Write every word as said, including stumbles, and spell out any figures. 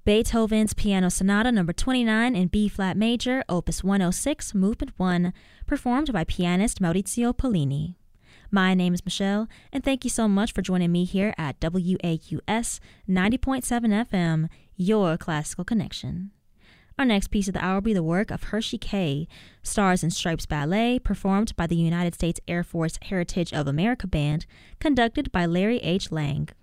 Beethoven's Piano Sonata Number twenty-nine in B-flat major, Opus one oh six, Movement one, performed by pianist Maurizio Pollini. My name is Michelle, and thank you so much for joining me here at W A U S ninety point seven F M, your classical connection. Our next piece of the hour will be the work of Hershey Kay, Stars and Stripes Ballet, performed by the United States Air Force Heritage of America Band, conducted by Larry H. Lang.